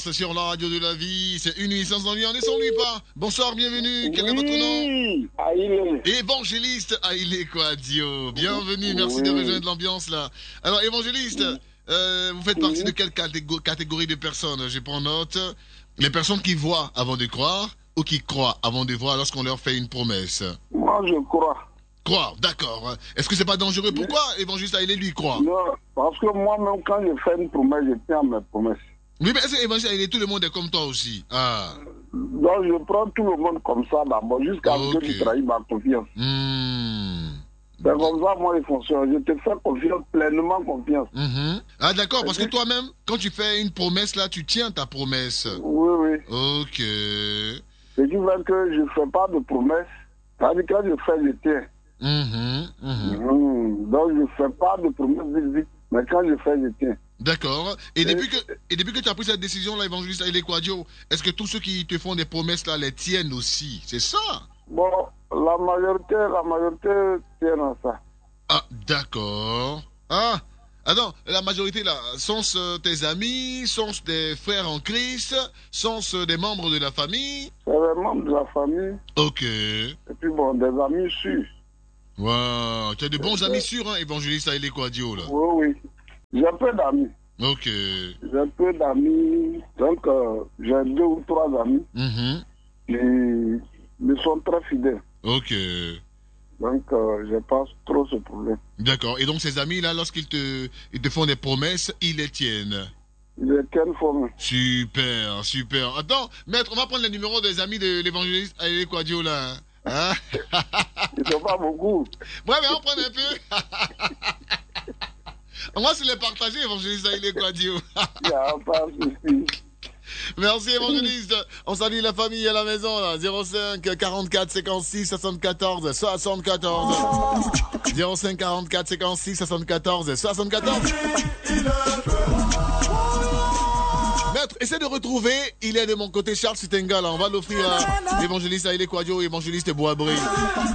C'est sur la radio de la vie, c'est une nuit sans ennui, on est sans lui pas. Bonsoir, bienvenue, quel est votre nom? Aïlé. Évangéliste Aïlé Quadio, bienvenue, merci de rejoindre l'ambiance là. Alors évangéliste, vous faites partie de quelle catégorie de personnes? Je prends note. Les personnes qui voient avant de croire ou qui croient avant de voir lorsqu'on leur fait une promesse? Moi je crois. Croire, d'accord. Est-ce que c'est pas dangereux? Pourquoi évangéliste Aïlé lui croit? Non, parce que moi-même quand je fais une promesse, je tiens mes promesses. Oui, mais est-ce que évangéliste Aïlé, tout le monde est comme toi aussi? Ah. Donc je prends tout le monde comme ça d'abord, jusqu'à ce que tu trahis ma confiance. C'est comme ça, moi, je fonctionne. Je te fais confiance, pleinement confiance. Ah, d'accord, parce que toi-même, quand tu fais une promesse, là, tu tiens ta promesse. Oui, oui. Ok. Ce qui fait que je ne fais pas de promesse. C'est-à-dire que quand je fais, je tiens. Donc, je ne fais pas de promesse vite, mais quand je fais, je tiens. D'accord. Et depuis que tu as pris cette décision-là, évangéliste Aïlé Quadio, est-ce que tous ceux qui te font des promesses, là, les tiennent aussi? C'est ça? Bon, la majorité tient à ça. Ah, d'accord. Ah, attends, la majorité là, sont-ce tes amis, sont-ce des frères en Christ, sont-ce des membres de la famille? C'est les membres de la famille. Ok. Et puis bon, des amis sûrs. Wow, tu as de bons amis sûrs, hein, évangéliste Aïlé Quadio là. Oui, oui. J'ai peu d'amis. Ok. J'ai peu d'amis, donc j'ai 2 ou 3 amis qui me sont très fidèles. Ok. Donc, je pense trop ce problème. D'accord. Et donc, ces amis-là, lorsqu'ils te font des promesses, ils les tiennent. Ils les tiennent formés. Super, super. Attends, maître, on va prendre les numéros des amis de l'évangéliste Aïlé Quadio, là. Hein? Ils ne sont pas beaucoup. Ouais, mais on prend un peu. On va se les partager, évangéliste Aïlé Quadio. Il n'y a pas de souci. Merci évangéliste. On salue la famille à la maison là. 05 44 56 74 74. 05 44 56 74 74. Maître, essaie de retrouver. Il est de mon côté Charles Sitenga là. On va l'offrir à l'évangéliste Aïlé Quadio et évangéliste Boisbré.